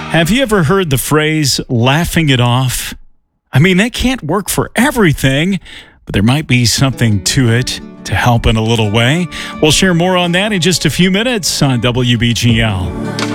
Have you ever heard the phrase laughing it off? I mean, that can't work for everything, but there might be something to it to help in a little way. We'll share more on that in just a few minutes on WBGL.